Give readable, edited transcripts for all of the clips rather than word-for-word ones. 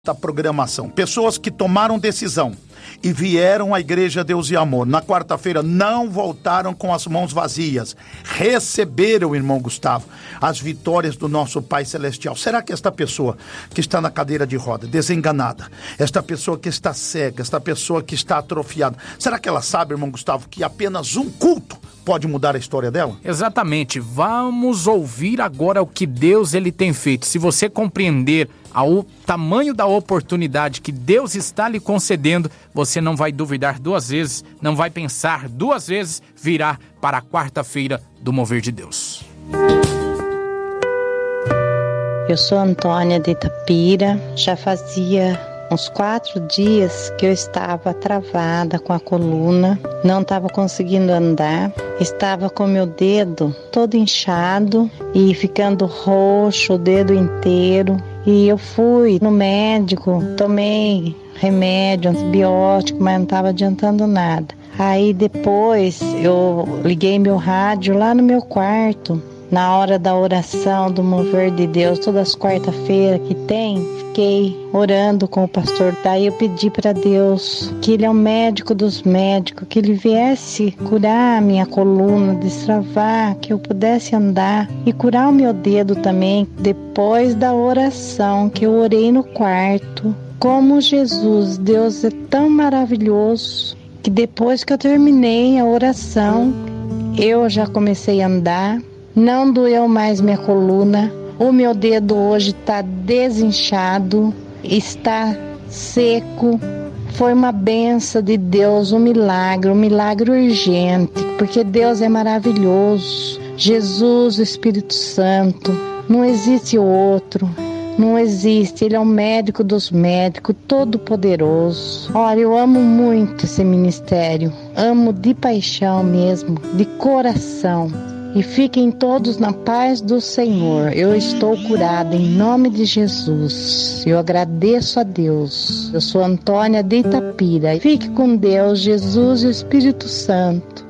da programação, pessoas que tomaram decisão e vieram à Igreja Deus e Amor, na quarta-feira não voltaram com as mãos vazias, receberam, irmão Gustavo, as vitórias do nosso Pai Celestial. Será que esta pessoa que está na cadeira de roda, desenganada, esta pessoa que está cega, esta pessoa que está atrofiada, será que ela sabe, irmão Gustavo, que apenas um culto pode mudar a história dela? Exatamente. Vamos ouvir agora o que Deus ele tem feito. Se você compreender o tamanho da oportunidade que Deus está lhe concedendo, você não vai duvidar duas vezes, não vai pensar duas vezes, virá para a quarta-feira do Mover de Deus. Eu sou Antônia de Itapira, já fazia uns 4 dias que eu estava travada com a coluna, não estava conseguindo andar, estava com meu dedo todo inchado e ficando roxo, o dedo inteiro. E eu fui no médico, tomei remédio, antibiótico, mas não estava adiantando nada. Aí depois eu liguei meu rádio lá no meu quarto, na hora da oração do Mover de Deus, todas as quarta-feiras que tem, fiquei orando com o pastor. Daí eu pedi para Deus, que Ele é o médico dos médicos, que Ele viesse curar a minha coluna, destravar, que eu pudesse andar e curar o meu dedo também. Depois da oração que eu orei no quarto, como Jesus, Deus é tão maravilhoso, que depois que eu terminei a oração, eu já comecei a andar. Não doeu mais minha coluna, o meu dedo hoje está desinchado, está seco. Foi uma bênção de Deus, um milagre urgente, porque Deus é maravilhoso. Jesus, o Espírito Santo, não existe outro, não existe. Ele é o médico dos médicos, todo poderoso. Olha, eu amo muito esse ministério, amo de paixão mesmo, de coração. E fiquem todos na paz do Senhor. Eu estou curada em nome de Jesus. Eu agradeço a Deus. Eu sou Antônia de Itapira. Fique com Deus, Jesus e o Espírito Santo.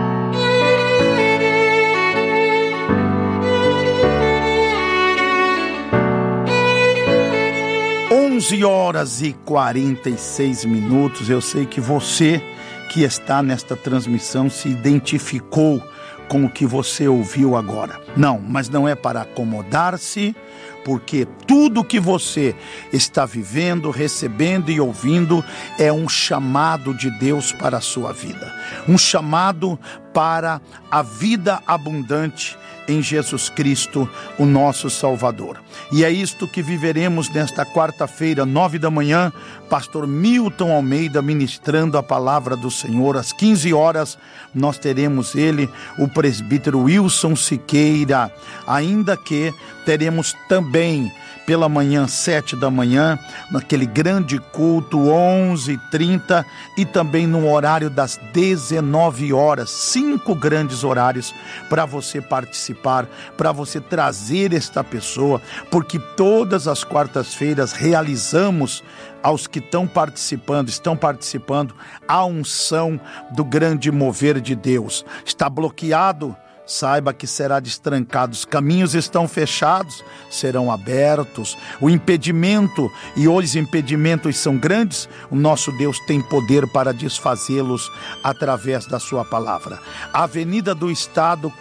11h46. Eu sei que você que está nesta transmissão se identificou com o que você ouviu agora. Não, mas não é para acomodar-se, porque tudo que você está vivendo, recebendo e ouvindo é um chamado de Deus para a sua vida. Um chamado para a vida abundante em Jesus Cristo, o nosso Salvador. E é isto que viveremos nesta quarta-feira, 9 da manhã, pastor Milton Almeida ministrando a palavra do Senhor. Às 15 horas nós teremos ele, o presbítero Wilson Siqueira, ainda que teremos também pela manhã, 7 da manhã, naquele grande culto, 11h30, e também no horário das 19 horas, 5 grandes horários para você participar, para você trazer esta pessoa, porque todas as quartas-feiras realizamos aos que estão participando, a unção do grande mover de Deus. Está bloqueado? Saiba que será destrancado. Os caminhos estão fechados, serão abertos. O impedimento, e os impedimentos são grandes, o nosso Deus tem poder para desfazê-los através da sua palavra. Avenida do Estado,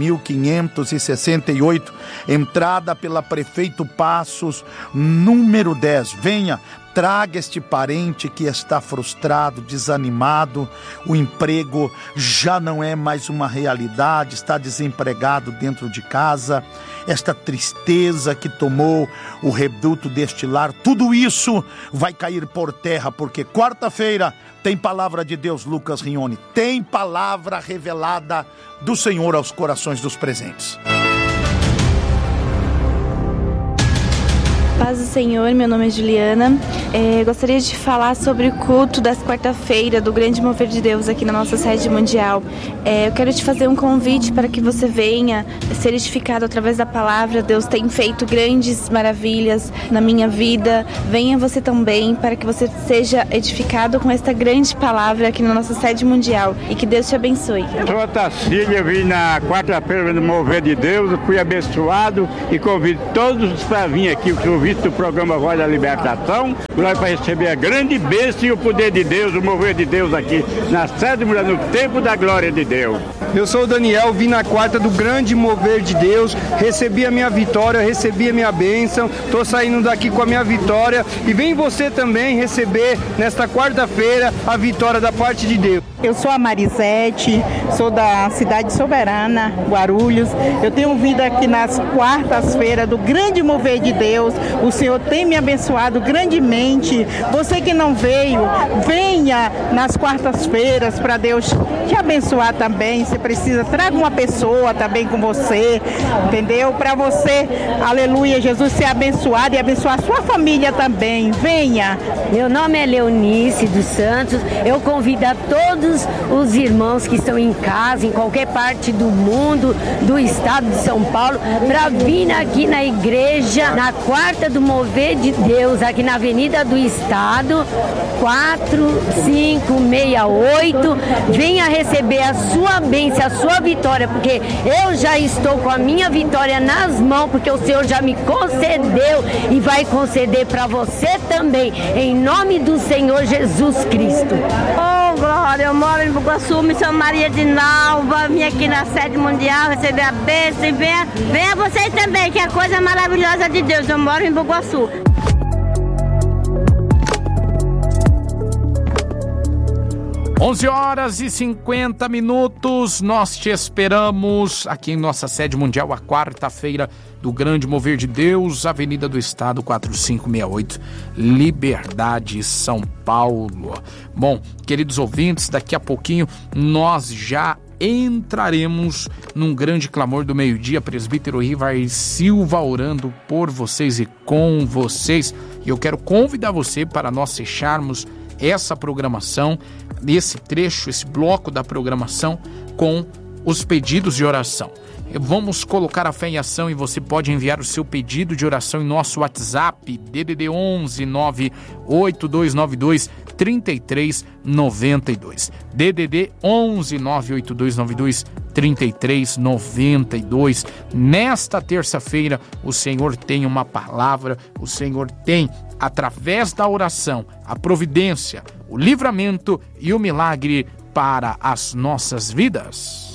4.568, entrada pela Prefeito Passos, número 10. Venha, traga este parente que está frustrado, desanimado, o emprego já não é mais uma realidade, está desempregado dentro de casa, esta tristeza que tomou o reduto deste lar, tudo isso vai cair por terra, porque quarta-feira tem palavra de Deus, Lucas Rione, tem palavra revelada do Senhor aos corações dos presentes. Paz do Senhor, meu nome é Juliana. Gostaria de falar sobre o culto das quarta-feira do Grande Mover de Deus aqui na nossa sede mundial. Eu quero te fazer um convite para que você venha ser edificado através da palavra. Deus tem feito grandes maravilhas na minha vida. Venha você também para que você seja edificado com esta grande palavra aqui na nossa sede mundial. E que Deus te abençoe. Eu sou a Tacília, vim na quarta-feira do Mover de Deus, fui abençoado e convido todos para vir aqui, que eu ouvinte do programa Voz da Libertação. Nós para receber a grande bênção e o poder de Deus, o mover de Deus aqui na sede mulher, no tempo da glória de Deus. Eu sou o Daniel, vim na quarta do grande mover de Deus, recebi a minha vitória, recebi a minha bênção, estou saindo daqui com a minha vitória e vem você também receber nesta quarta-feira a vitória da parte de Deus. Eu sou a Marisete, sou da cidade soberana, Guarulhos. Eu tenho vindo aqui nas quartas-feiras do grande mover de Deus. O Senhor tem me abençoado grandemente. Você que não veio, venha nas quartas-feiras para Deus te abençoar também. Você precisa, traga uma pessoa também com você, entendeu? Para você, aleluia, Jesus ser abençoado e abençoar a sua família também. Venha. Meu nome é Leonice dos Santos. Eu convido a todos os irmãos que estão em casa, em qualquer parte do mundo, do estado de São Paulo, para vir aqui na igreja, na quarta do mover de Deus, aqui na Avenida do Estado, 4568. Venha receber a sua bênção, a sua vitória, porque eu já estou com a minha vitória nas mãos, porque o Senhor já me concedeu e vai conceder para você também, em nome do Senhor Jesus Cristo. Oh, glória, eu moro em Bugaçu, me chamo Maria de Nalva, vim aqui na sede mundial receber a bênção e venha vocês também, que é a coisa maravilhosa de Deus, eu moro em Bugaçu. Horas e 50 minutos, nós te esperamos aqui em nossa sede mundial, a quarta-feira do Grande Mover de Deus, Avenida do Estado, 4568, Liberdade, São Paulo. Bom, queridos ouvintes, daqui a pouquinho nós já entraremos num grande clamor do meio-dia, presbítero Rivar Silva orando por vocês e com vocês. E eu quero convidar você para nós fecharmos essa programação, esse trecho, esse bloco da programação com os pedidos de oração. Vamos colocar a fé em ação e você pode enviar o seu pedido de oração em nosso WhatsApp, DDD 11 98292 3392. DDD 11 98292 3392. Nesta terça-feira, o Senhor tem uma palavra, o Senhor tem, através da oração, a providência, o livramento e o milagre para as nossas vidas.